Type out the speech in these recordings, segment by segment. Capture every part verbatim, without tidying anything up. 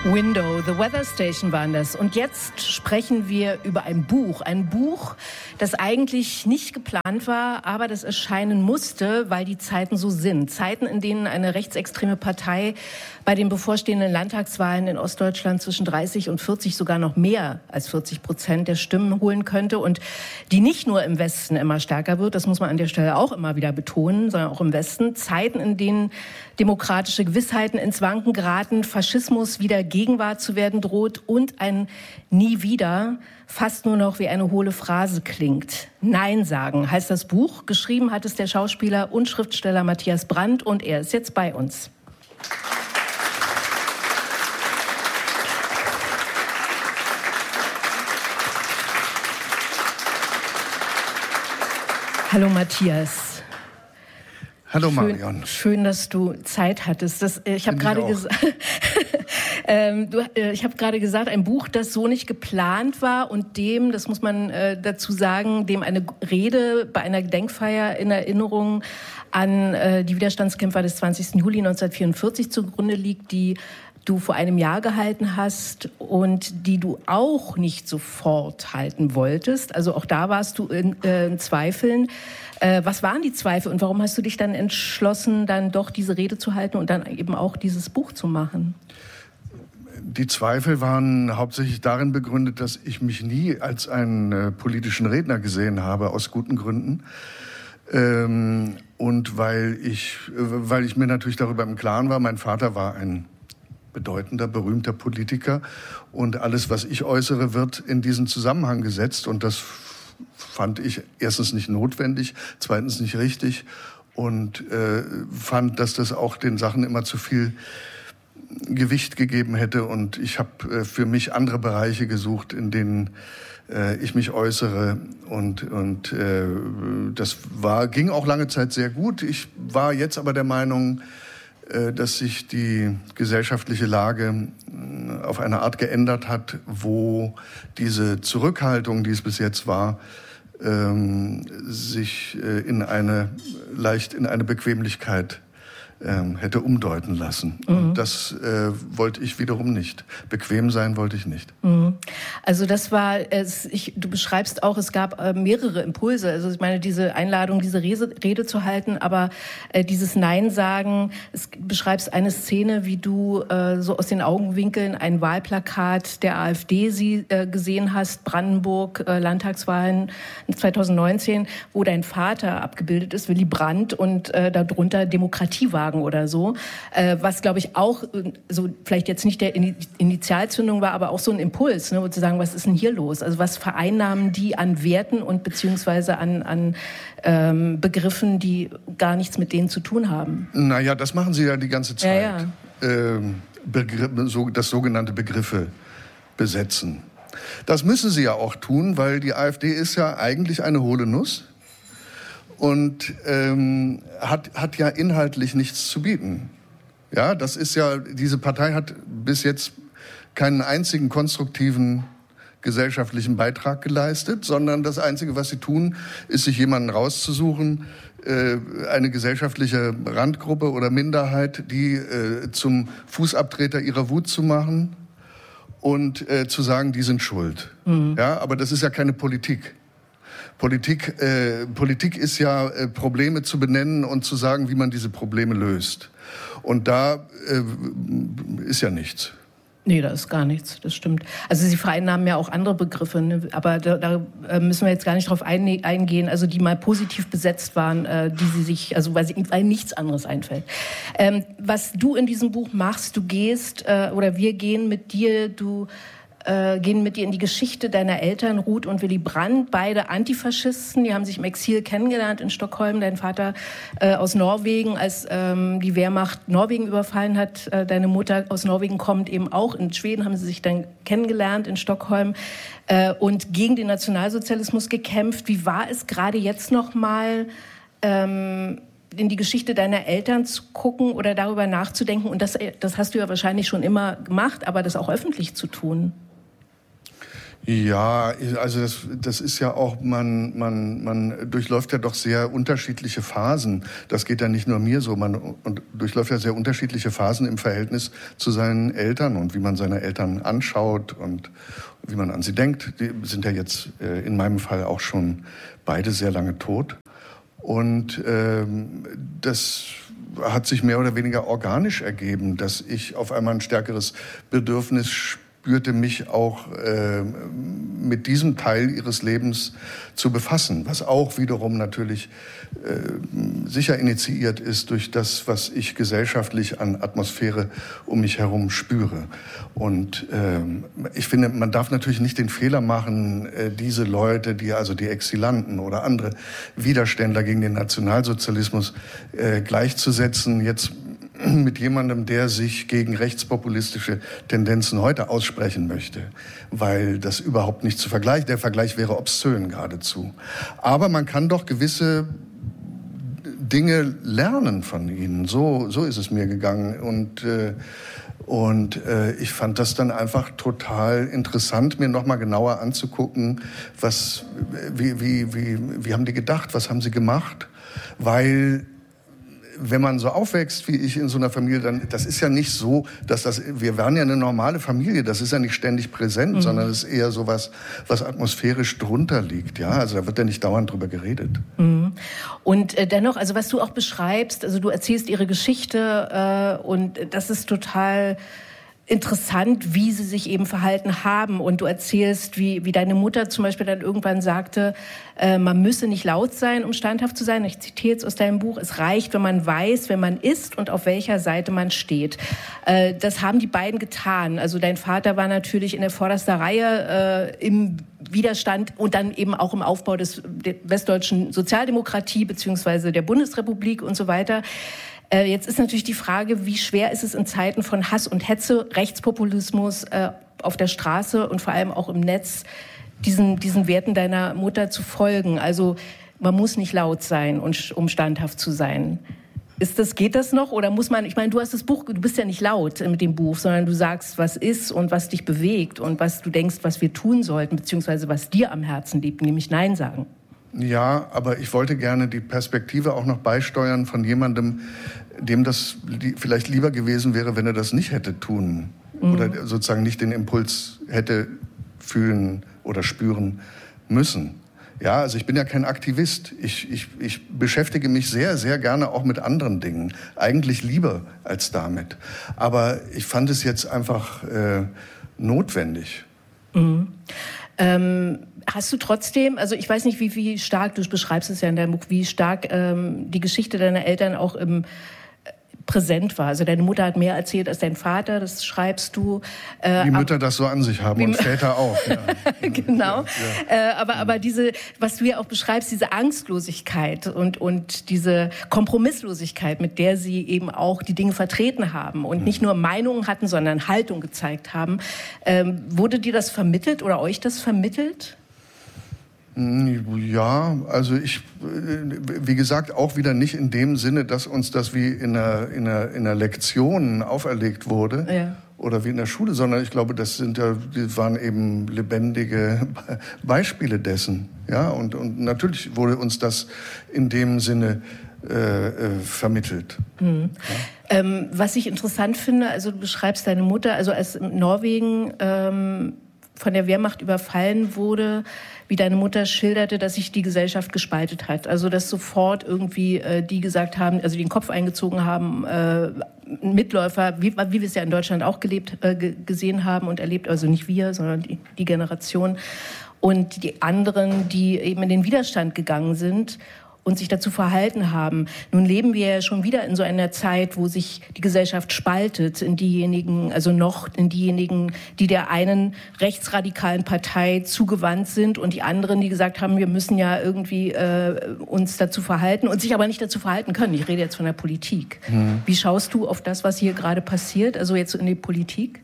Window, The Weather Station waren das. Und jetzt sprechen wir über ein Buch. Ein Buch, das eigentlich nicht geplant war, aber das erscheinen musste, weil die Zeiten so sind. Zeiten, in denen eine rechtsextreme Partei bei den bevorstehenden Landtagswahlen in Ostdeutschland zwischen dreißig und vierzig, sogar noch mehr als vierzig Prozent der Stimmen holen könnte. Und die nicht nur im Westen immer stärker wird, das muss man an der Stelle auch immer wieder betonen, sondern auch im Westen. Zeiten, in denen demokratische Gewissheiten ins Wanken geraten, Faschismus wieder Gegenwart zu werden droht und ein Nie wieder fast nur noch wie eine hohle Phrase klingt. Nein sagen heißt das Buch. Geschrieben hat es der Schauspieler und Schriftsteller Matthias Brandt und er ist jetzt bei uns. Hallo Matthias. Hallo schön, Marion. Schön, dass du Zeit hattest. Das, ich habe gerade gesagt, ähm, du, äh, ich habe gerade gesagt, ein Buch, das so nicht geplant war und dem, das muss man äh, dazu sagen, dem eine Rede bei einer Gedenkfeier in Erinnerung an äh, die Widerstandskämpfer des zwanzigsten Juli neunzehnhundertvierundvierzig zugrunde liegt, die du vor einem Jahr gehalten hast und die du auch nicht sofort halten wolltest. Also auch da warst du in, äh, in Zweifeln. Äh, was waren die Zweifel und warum hast du dich dann entschlossen, dann doch diese Rede zu halten und dann eben auch dieses Buch zu machen? Die Zweifel waren hauptsächlich darin begründet, dass ich mich nie als einen äh, politischen Redner gesehen habe, aus guten Gründen. Ähm, und weil ich, äh, weil ich mir natürlich darüber im Klaren war, mein Vater war ein bedeutender, berühmter Politiker und alles, was ich äußere, wird in diesen Zusammenhang gesetzt und das fand ich erstens nicht notwendig, zweitens nicht richtig und äh, fand, dass das auch den Sachen immer zu viel Gewicht gegeben hätte und ich habe äh, für mich andere Bereiche gesucht, in denen äh, ich mich äußere und und äh, das war ging auch lange Zeit sehr gut. Ich war jetzt aber der Meinung, dass sich die gesellschaftliche Lage auf eine Art geändert hat, wo diese Zurückhaltung, die es bis jetzt war, ähm, sich in eine leicht in eine Bequemlichkeit ähm, hätte umdeuten lassen. Mhm. Und das äh, wollte ich wiederum nicht. Bequem sein wollte ich nicht. Mhm. Also das war, es, ich, du beschreibst auch, es gab äh, mehrere Impulse. Also ich meine, diese Einladung, diese Rede, Rede zu halten, aber äh, dieses Nein sagen, es beschreibst eine Szene, wie du äh, so aus den Augenwinkeln ein Wahlplakat der AfD sie, äh, gesehen hast, Brandenburg, äh, Landtagswahlen zweitausendneunzehn, wo dein Vater abgebildet ist, Willy Brandt, und äh, darunter Demokratiewagen oder so, äh, was glaube ich auch so vielleicht jetzt nicht der Initialzündung war, aber auch so ein Impuls, ne, zu sagen, was ist denn hier los? Also was vereinnahmen die an Werten und beziehungsweise an, an ähm, Begriffen, die gar nichts mit denen zu tun haben? Naja, das machen sie ja die ganze Zeit. Ja, ja. Ähm, Begriff, so, das sogenannte Begriffe besetzen. Das müssen sie ja auch tun, weil die AfD ist ja eigentlich eine hohle Nuss. Und ähm, hat, hat ja inhaltlich nichts zu bieten. Ja, das ist ja, diese Partei hat bis jetzt keinen einzigen konstruktiven gesellschaftlichen Beitrag geleistet, sondern das Einzige, was sie tun, ist, sich jemanden rauszusuchen, äh, eine gesellschaftliche Randgruppe oder Minderheit, die äh, zum Fußabtreter ihrer Wut zu machen und äh, zu sagen, die sind schuld. Mhm. Ja, aber das ist ja keine Politik. Politik, äh, Politik ist ja, äh, Probleme zu benennen und zu sagen, wie man diese Probleme löst. Und da äh, ist ja nichts. Nee, da ist gar nichts, das stimmt. Also Sie vereinnahmen ja auch andere Begriffe, ne? Aber da, da müssen wir jetzt gar nicht drauf ein, eingehen, also die mal positiv besetzt waren, äh, die Sie sich, also weil, sie, weil nichts anderes einfällt. Ähm, was du in diesem Buch machst, du gehst, äh, oder wir gehen mit dir, du Äh, gehen mit dir in die Geschichte deiner Eltern, Ruth und Willy Brandt, beide Antifaschisten. Die haben sich im Exil kennengelernt in Stockholm. Dein Vater äh, aus Norwegen, als ähm, die Wehrmacht Norwegen überfallen hat. Äh, deine Mutter aus Norwegen kommt eben auch. In Schweden haben sie sich dann kennengelernt, in Stockholm. Äh, und gegen den Nationalsozialismus gekämpft. Wie war es gerade jetzt noch mal, ähm, in die Geschichte deiner Eltern zu gucken oder darüber nachzudenken? Und das, das hast du ja wahrscheinlich schon immer gemacht, aber das auch öffentlich zu tun. Ja, also das, das ist ja auch, man, man, man durchläuft ja doch sehr unterschiedliche Phasen. Das geht ja nicht nur mir so, man und durchläuft ja sehr unterschiedliche Phasen im Verhältnis zu seinen Eltern und wie man seine Eltern anschaut und wie man an sie denkt. Die sind ja jetzt äh, in meinem Fall auch schon beide sehr lange tot. Und ähm, das hat sich mehr oder weniger organisch ergeben, dass ich auf einmal ein stärkeres Bedürfnis spürte, mich auch äh, mit diesem Teil ihres Lebens zu befassen, was auch wiederum natürlich äh, sicher initiiert ist durch das, was ich gesellschaftlich an Atmosphäre um mich herum spüre. Und äh, ich finde, man darf natürlich nicht den Fehler machen, äh, diese Leute, die also die Exilanten oder andere Widerständler gegen den Nationalsozialismus äh, gleichzusetzen, jetzt mit jemandem, der sich gegen rechtspopulistische Tendenzen heute aussprechen möchte, weil das überhaupt nicht zu vergleichen. Der Vergleich wäre obszön geradezu. Aber man kann doch gewisse Dinge lernen von ihnen. So, so ist es mir gegangen. Und, äh, und äh, ich fand das dann einfach total interessant, mir noch mal genauer anzugucken, was, wie, wie, wie, wie haben die gedacht, was haben sie gemacht, weil wenn man so aufwächst wie ich in so einer Familie, dann das ist ja nicht so, dass das wir waren ja eine normale Familie, das ist ja nicht ständig präsent, mhm. sondern es ist eher so was, was atmosphärisch drunter liegt, ja, also da wird ja nicht dauernd drüber geredet. Mhm. Und äh, dennoch, also was du auch beschreibst, also du erzählst ihre Geschichte äh, und das ist total interessant, wie sie sich eben verhalten haben. Und du erzählst, wie, wie deine Mutter zum Beispiel dann irgendwann sagte, äh, man müsse nicht laut sein, um standhaft zu sein. Ich zitiere jetzt aus deinem Buch, es reicht, wenn man weiß, wer man ist und auf welcher Seite man steht. Äh, das haben die beiden getan. Also dein Vater war natürlich in der vordersten Reihe äh, im Widerstand und dann eben auch im Aufbau des, der westdeutschen Sozialdemokratie beziehungsweise der Bundesrepublik und so weiter. Jetzt ist natürlich die Frage, wie schwer ist es in Zeiten von Hass und Hetze, Rechtspopulismus äh, auf der Straße und vor allem auch im Netz, diesen, diesen Werten deiner Mutter zu folgen. Also man muss nicht laut sein, um standhaft zu sein. Ist das, geht das noch oder muss man, ich meine, du hast das Buch, du bist ja nicht laut mit dem Buch, sondern du sagst, was ist und was dich bewegt und was du denkst, was wir tun sollten, beziehungsweise was dir am Herzen liegt, nämlich Nein sagen. Ja, aber ich wollte gerne die Perspektive auch noch beisteuern von jemandem, dem das vielleicht lieber gewesen wäre, wenn er das nicht hätte tun mhm. oder sozusagen nicht den Impuls hätte fühlen oder spüren müssen. Ja, also ich bin ja kein Aktivist. Ich, ich, ich beschäftige mich sehr, sehr gerne auch mit anderen Dingen. Eigentlich lieber als damit. Aber ich fand es jetzt einfach äh, notwendig. Mhm. Ähm, hast du trotzdem, also ich weiß nicht, wie, wie stark, du beschreibst es ja in deinem Buch, wie stark ähm, die Geschichte deiner Eltern auch im präsent war. Also deine Mutter hat mehr erzählt als dein Vater, das schreibst du. Äh, wie Mütter ab, das so an sich haben und Väter auch. Ja. Genau. Ja, ja. Äh, aber, aber diese, was du ja auch beschreibst, diese Angstlosigkeit und, und diese Kompromisslosigkeit, mit der sie eben auch die Dinge vertreten haben und mhm. nicht nur Meinungen hatten, sondern Haltung gezeigt haben. Ähm, wurde dir das vermittelt oder euch das vermittelt? Ja, also ich, wie gesagt, auch wieder nicht in dem Sinne, dass uns das wie in einer, in einer, in einer Lektion auferlegt wurde ja. oder wie in der Schule, sondern ich glaube, das sind ja, die waren eben lebendige Beispiele dessen. Ja, und, und natürlich wurde uns das in dem Sinne äh, äh, vermittelt. Mhm. Ja. Ähm, was ich interessant finde, also du beschreibst deine Mutter, also als in Norwegen ähm, von der Wehrmacht überfallen wurde, wie deine Mutter schilderte, dass sich die Gesellschaft gespaltet hat. Also dass sofort irgendwie äh, die gesagt haben, also den Kopf eingezogen haben, äh, Mitläufer, wie, wie wir es ja in Deutschland auch gelebt, äh, g- gesehen haben und erlebt, also nicht wir, sondern die, die Generation. Und die anderen, die eben in den Widerstand gegangen sind und sich dazu verhalten haben. Nun leben wir ja schon wieder in so einer Zeit, wo sich die Gesellschaft spaltet in diejenigen, also noch in diejenigen, die der einen rechtsradikalen Partei zugewandt sind und die anderen, die gesagt haben, wir müssen ja irgendwie äh, uns dazu verhalten und sich aber nicht dazu verhalten können. Ich rede jetzt von der Politik. Mhm. Wie schaust du auf das, was hier gerade passiert, also jetzt in die Politik?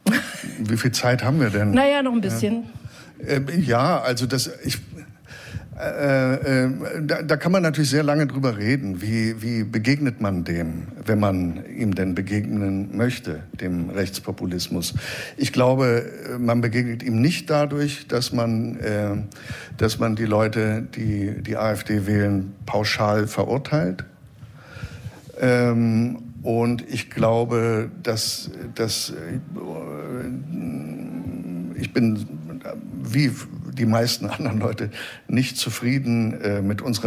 Wie viel Zeit haben wir denn? Naja, noch ein bisschen. Ja, äh, ja also das... Ich Äh, äh, da, da kann man natürlich sehr lange drüber reden. Wie, wie begegnet man dem, wenn man ihm denn begegnen möchte, dem Rechtspopulismus? Ich glaube, man begegnet ihm nicht dadurch, dass man, äh, dass man die Leute, die die AfD wählen, pauschal verurteilt. Ähm, und ich glaube, dass, dass äh, ich bin wie die meisten anderen Leute nicht zufrieden äh, mit unserer